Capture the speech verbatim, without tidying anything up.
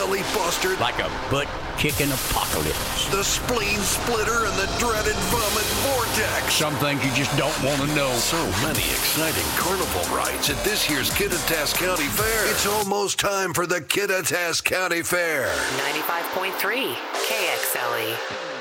belly buster, like a butt-kicking apocalypse. the spleen splitter, and the dreaded vomit vortex. Some things you just don't want to know. So many exciting carnival rides at this year's Kittitas County Fair. It's almost time for the Kittitas County Fair. ninety-five point three K X L E.